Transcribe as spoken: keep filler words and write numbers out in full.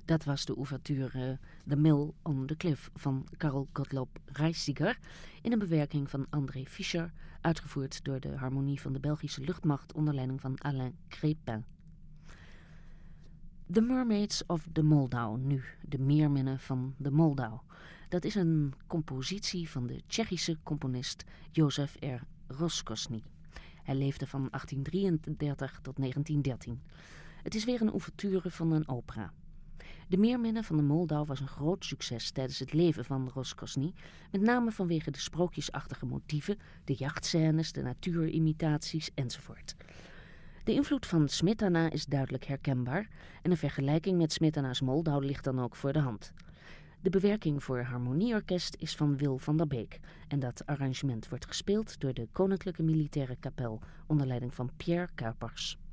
Dat was de ouverture The Mill on the Cliff van Karl Gottlob Reissiger in een bewerking van André Fischer, uitgevoerd door de harmonie van de Belgische luchtmacht onder leiding van Alain Crépin. The Mermaids of the Moldau, nu de Meerminnen van de Moldau. Dat is een compositie van de Tsjechische componist Josef R. Roskosny. Hij leefde van achttien drieëndertig tot negentien dertien. Het is weer een ouverture van een opera. De Meerminnen van de Moldau was een groot succes tijdens het leven van Roskosny, met name vanwege de sprookjesachtige motieven, de jachtscènes, de natuurimitaties enzovoort. De invloed van Smetana is duidelijk herkenbaar en een vergelijking met Smetana's Moldau ligt dan ook voor de hand. De bewerking voor harmonieorkest is van Wil van der Beek en dat arrangement wordt gespeeld door de Koninklijke Militaire Kapel onder leiding van Pierre Kuipers.